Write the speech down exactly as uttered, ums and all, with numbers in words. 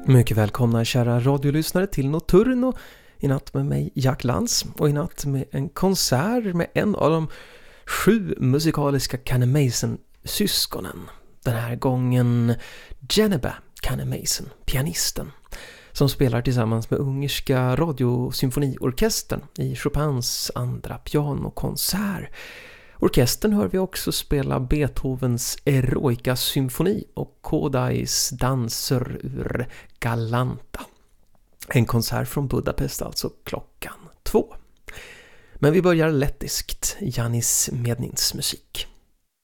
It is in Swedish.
Mycket välkomna kära radiolyssnare till Nocturno. I natt med mig Jack Lantz och i natt med en konsert med en av de sju musikaliska Canemason-syskonen. Den här gången Geneba Canemason, pianisten, som spelar tillsammans med ungerska radiosymfoniorkestern i Chopins andra pianokonsert. Orkestern hör vi också spela Beethovens Eroica-symfoni och Kodais danser ur Galanta. En konsert från Budapest alltså klockan två. Men vi börjar lettiskt, Janis Mednins musik.